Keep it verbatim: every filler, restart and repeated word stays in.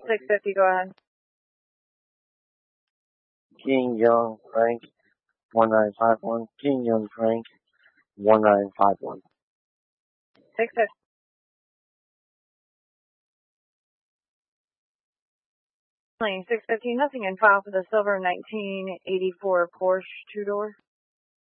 six fifty, go ahead. King Young Frank, one nine five one. King Young Frank, one nine five one. six fifty. six fifteen, nothing in file for the silver nineteen eighty-four Porsche two-door.